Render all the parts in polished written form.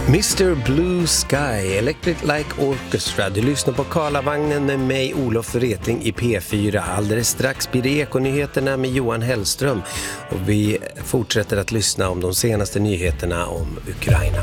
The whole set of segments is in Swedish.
Mr. Blue Sky, Electric Like Orchestra. Du lyssnar på Karlavagnen med mig, Olof Wretling i P4. Alldeles strax blir det Ekonyheterna med Johan Hellström. Och vi fortsätter att lyssna om de senaste nyheterna om Ukraina.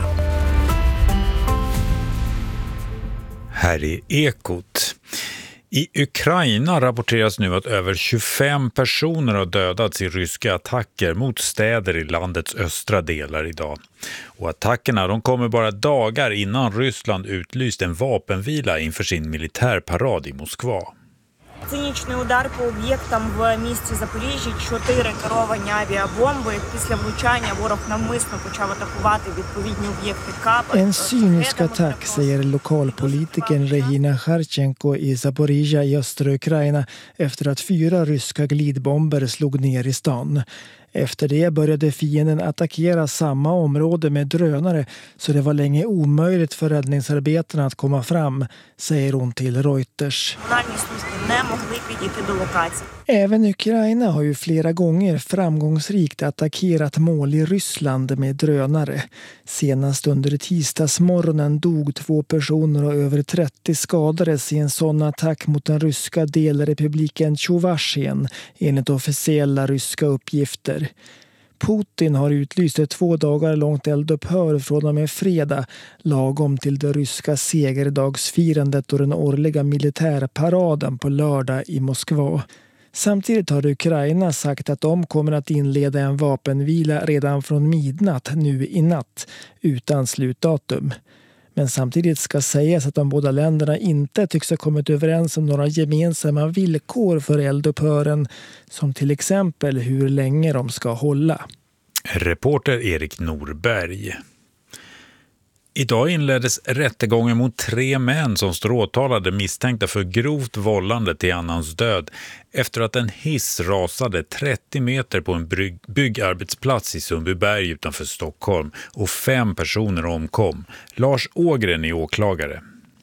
Här är Ekot. I Ukraina rapporteras nu att över 25 personer har dödats i ryska attacker mot städer i landets östra delar idag. Och attackerna de kommer bara dagar innan Ryssland utlyst en vapenvila inför sin militärparad i Moskva. Цинічний удар по об'єктам в місті Запоріжжя, 4 керовані авіабомби. Після влучання ворог навмисно почав атакувати відповідні об'єкти КАП. En cynisk attack, säger lokalpolitikern Regina Kharchenko i Zaporizhia i östra Ukraina efter att 4 ryska glidbomber slog ner i stan. Efter det började fienden attackera samma område med drönare så det var länge omöjligt för räddningsarbetarna att komma fram, säger hon till Reuters. Även Ukraina har ju flera gånger framgångsrikt attackerat mål i Ryssland med drönare. Senast under tisdagsmorgonen dog 2 personer och över 30 skadades i en sån attack mot den ryska delrepubliken Tjuvashien, enligt officiella ryska uppgifter. Putin har utlyst ett 2 dagar långt eldupphör från och med fredag, lagom till det ryska segerdagsfirandet och den årliga militärparaden på lördag i Moskva. Samtidigt har Ukraina sagt att de kommer att inleda en vapenvila redan från midnatt nu i natt, utan slutdatum. Men samtidigt ska sägas att de båda länderna inte tycks ha kommit överens om några gemensamma villkor för eldupphören, som till exempel hur länge de ska hålla. Reporter Erik Norberg. Idag inleddes rättegången mot 3 män som står åtalade misstänkta för grovt vållande till annans död efter att en hiss rasade 30 meter på en byggarbetsplats i Sundbyberg utanför Stockholm och 5 personer omkom. Lars Ågren är åklagare.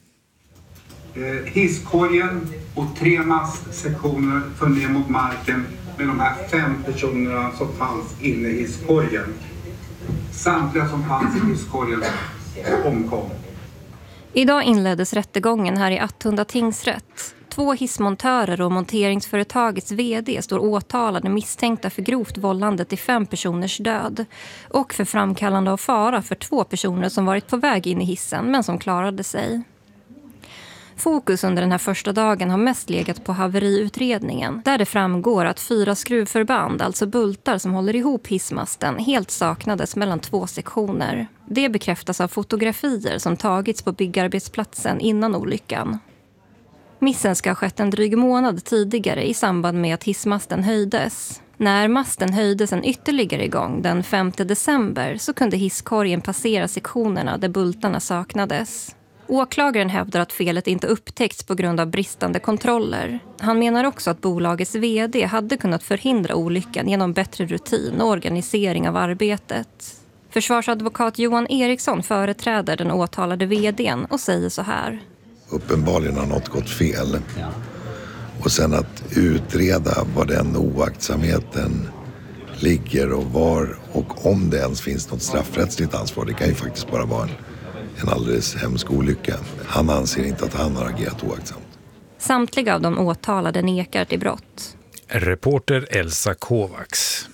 Hisskorgen och 3 mastsektioner föll ner mot marken med de här 5 personerna som fanns inne i hisskorgen. Samtliga som fanns i hisskorgen omkom. Idag inleddes rättegången här i Attunda tingsrätt. 2 hissmontörer och monteringsföretagets vd står åtalade misstänkta för grovt vållande till 5 personers död och för framkallande av fara för 2 personer som varit på väg in i hissen men som klarade sig. Fokus under den här första dagen har mest legat på haveriutredningen, där det framgår att 4 skruvförband, alltså bultar som håller ihop hissmasten, helt saknades mellan 2 sektioner. Det bekräftas av fotografier som tagits på byggarbetsplatsen innan olyckan. Missen ska ha skett en dryg månad tidigare i samband med att hissmasten höjdes. När masten höjdes en ytterligare gång den 5 december så kunde hisskorgen passera sektionerna där bultarna saknades. Åklagaren hävdar att felet inte upptäckts på grund av bristande kontroller. Han menar också att bolagets vd hade kunnat förhindra olyckan genom bättre rutin och organisering av arbetet. Försvarsadvokat Johan Eriksson företräder den åtalade vdn och säger så här. Uppenbarligen har något gått fel. Och sen att utreda var den oaktsamheten ligger och var och om det ens finns något straffrättsligt ansvar. Det kan ju faktiskt bara vara en alldeles hemsk olycka. Han anser inte att han har agerat oaktsamt. Samtliga av de åtalade nekar till brott. Reporter Elsa Kovacs.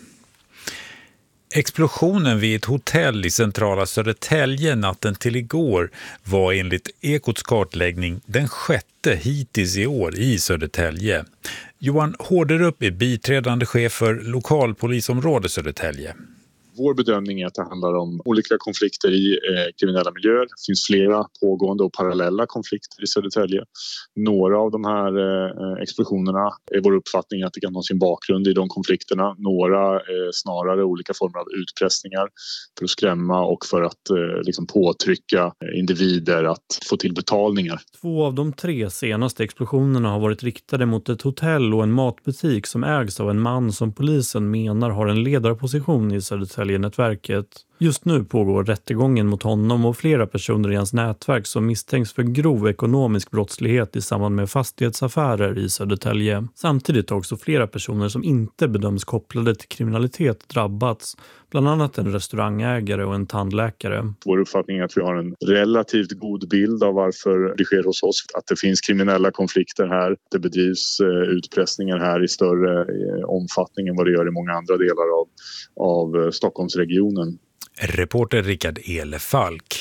Explosionen vid ett hotell i centrala Södertälje natten till igår var enligt Ekots kartläggning den 6:e hittills i år i Södertälje. Johan Hårderup är biträdande chef för lokalpolisområde Södertälje. Vår bedömning är att det handlar om olika konflikter i kriminella miljöer. Det finns flera pågående och parallella konflikter i Södertälje. Några av de här explosionerna är vår uppfattning att det kan ha sin bakgrund i de konflikterna. Några snarare olika former av utpressningar för att skrämma och för att påtrycka individer att få till betalningar. 2 av de 3 senaste explosionerna har varit riktade mot ett hotell och en matbutik som ägs av en man som polisen menar har en ledarposition i Södertälje-nätverket. Just nu pågår rättegången mot honom och flera personer i hans nätverk som misstänks för grov ekonomisk brottslighet i samband med fastighetsaffärer i Södertälje. Samtidigt har också flera personer som inte bedöms kopplade till kriminalitet drabbats, bland annat en restaurangägare och en tandläkare. Vår uppfattning är att vi har en relativt god bild av varför det sker hos oss. Att det finns kriminella konflikter här, det bedrivs utpressningar här i större omfattning än vad det gör i många andra delar av Stockholmsregionen. Reporter Rickard Elefalk.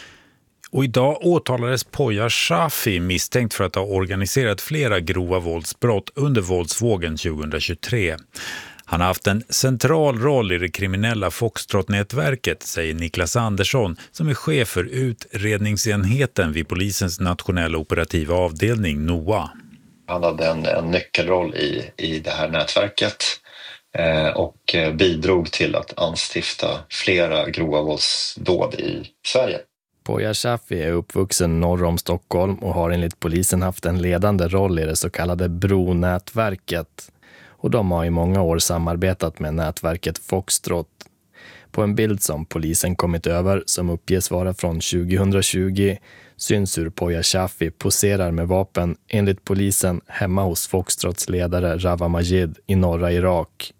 Och idag åtalades Poya Shafi misstänkt för att ha organiserat flera grova våldsbrott under våldsvågen 2023. Han har haft en central roll i det kriminella Foxtrot-nätverket, säger Niklas Andersson som är chef för utredningsenheten vid polisens nationella operativa avdelning NOA. Han hade en nyckelroll i det här nätverket och bidrog till att anstifta flera grova våldsdåd i Sverige. Poya Shafi är uppvuxen norr om Stockholm och har enligt polisen haft en ledande roll i det så kallade Bronätverket. Och de har i många år samarbetat med nätverket Foxtrot. På en bild som polisen kommit över, som uppges vara från 2020, syns hur Poya Shafi poserar med vapen enligt polisen hemma hos Foxtrots ledare Rawa Majid i norra Irak.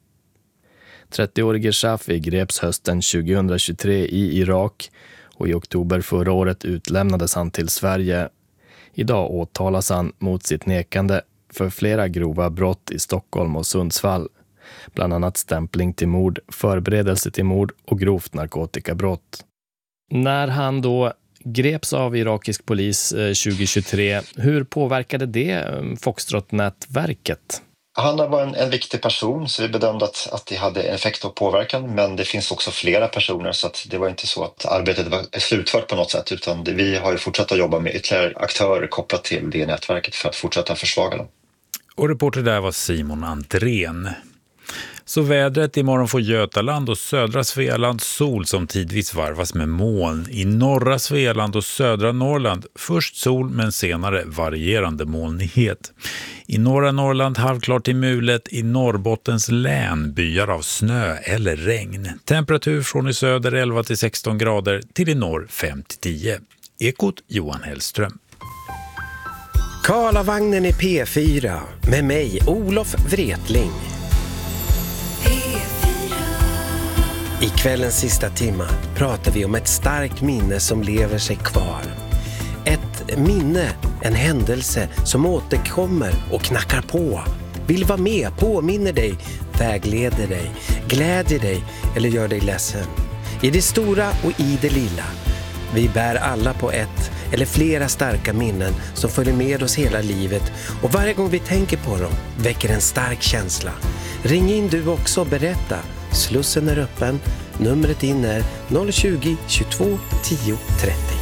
30-årige Shafi greps hösten 2023 i Irak och i oktober förra året utlämnades han till Sverige. Idag åtalas han mot sitt nekande för flera grova brott i Stockholm och Sundsvall. Bland annat stämpling till mord, förberedelse till mord och grovt narkotikabrott. När han då greps av irakisk polis 2023, hur påverkade det Foxtrot-nätverket? Han var en viktig person, så vi bedömde att det hade effekt och påverkan, men det finns också flera personer, så att det var inte så att arbetet var slutfört på något sätt, utan vi har ju fortsatt att jobba med ytterligare aktörer kopplat till det nätverket för att fortsätta försvaga dem. Och reporter där var Simon Andrén. Så vädret: imorgon får Götaland och södra Svealand sol som tidvis varvas med moln. I norra Svealand och södra Norrland först sol men senare varierande molnighet. I norra Norrland halvklart till mulet, i Norrbottens län byar av snö eller regn. Temperatur från i söder 11-16 grader till i norr 5-10. Ekot Johan Hellström. Karlavagnen i P4 med mig Olof Wretling. I kvällens sista timma pratar vi om ett starkt minne som lever sig kvar. Ett minne, en händelse som återkommer och knackar på. Vill vara med, påminner dig, vägleder dig, glädjer dig eller gör dig ledsen. I det stora och i det lilla. Vi bär alla på ett eller flera starka minnen som följer med oss hela livet, och varje gång vi tänker på dem väcker en stark känsla. Ring in du också och berätta. Slussen är öppen. Numret in är 020 22 10 30.